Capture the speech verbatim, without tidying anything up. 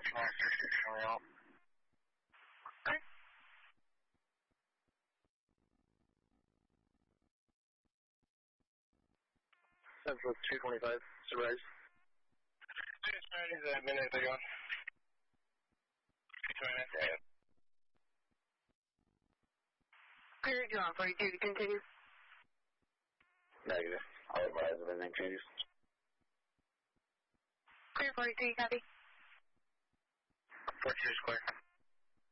Master six coming out. Okay. Central two twenty-five, Surprise. Surprise is a minute ago. Clear to on forty-two to continue. Negative. I'll advise if anything changes. Clear forty-two, copy. forty-two is clear.